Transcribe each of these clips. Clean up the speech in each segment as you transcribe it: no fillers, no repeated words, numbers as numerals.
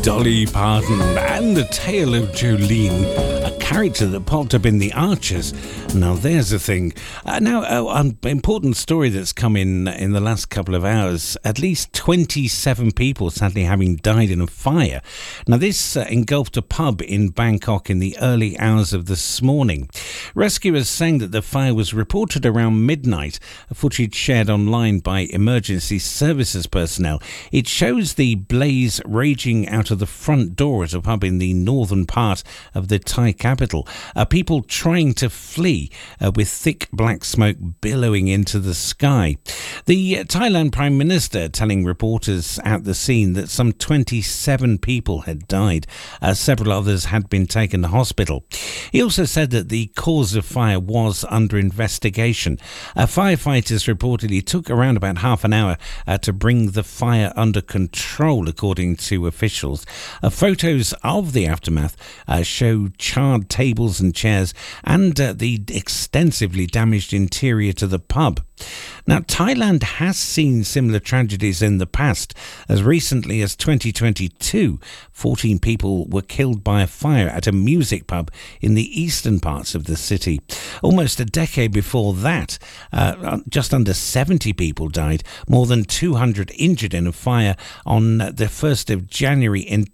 Dolly Parton and the tale of Jolene, a character that popped up in The Archers. Now there's a thing. An important story that's come in the last couple of hours. At least 27 people sadly having died in a fire. Now this engulfed a pub in Bangkok in the early hours of this morning. Rescuers saying that the fire was reported around midnight, a footage shared online by emergency services personnel. It shows the blaze raging out of the front door at a pub in the northern part of the Thai capital. People trying to flee with thick black smoke billowing into the sky. The Thailand Prime Minister telling reporters at the scene that some 27 people had died. Several others had been taken to hospital. He also said that the cause of fire was under investigation. Firefighters reportedly took around about half an hour to bring the fire under control, according to officials. Photos of the aftermath show charred tables and chairs and the extensively damaged interior to the pub. Now, Thailand has seen similar tragedies in the past. As recently as 2022, 14 people were killed by a fire at a music pub in the eastern parts of the city. Almost a decade before that, just under 70 people died, more than 200 injured in a fire on the 1st of January in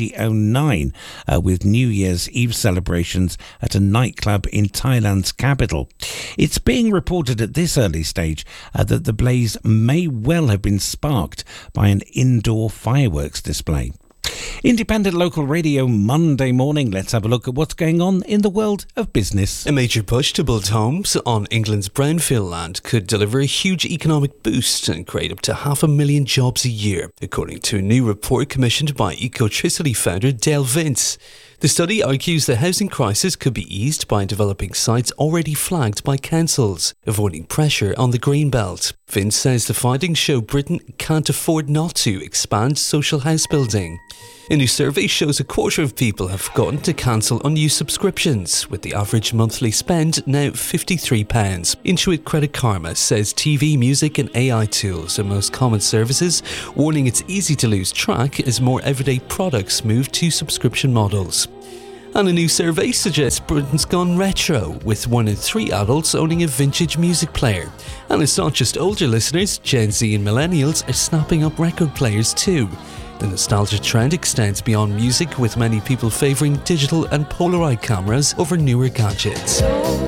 2009, with New Year's Eve celebrations at a nightclub in Thailand's capital. It's being reported at this early stage that the blaze may well have been sparked by an indoor fireworks display. Independent Local Radio Monday morning. Let's have a look at what's going on in the world of business. A major push to build homes on England's brownfield land could deliver a huge economic boost and create up to 500,000 jobs a year, according to a new report commissioned by Ecotricity founder Dale Vince. The study argues the housing crisis could be eased by developing sites already flagged by councils, avoiding pressure on the green belt. Vince says the findings show Britain can't afford not to expand social house building. A new survey shows a quarter of people have forgotten to cancel unused subscriptions, with the average monthly spend now £53. Intuit Credit Karma says TV, music and AI tools are most common services, warning it's easy to lose track as more everyday products move to subscription models. And a new survey suggests Britain's gone retro, with 1 in 3 adults owning a vintage music player. And it's not just older listeners, Gen Z and millennials are snapping up record players too. The nostalgia trend extends beyond music, with many people favouring digital and Polaroid cameras over newer gadgets.